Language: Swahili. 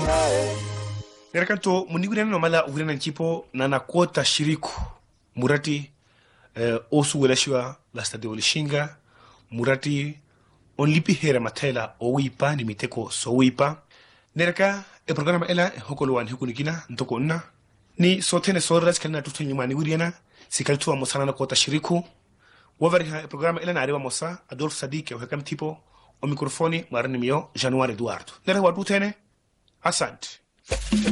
Nerakanto munigurena no mala urena nchipo na nakota shiriku murati osu welashwa la stade olishinga murati onlipi hera matela owipa ni miteko sowipa neraka e programa ela hokolo hukunikina ntoko nna ni sotene sorras kana tutu nyuma ni wiriana sikaltua mosana na kota shiriku wavari ha e programa ela na arewa mosa Adolfo Sadike o tipo o mikrofoni marani mio Januari Eduardo nera wadu tene asante.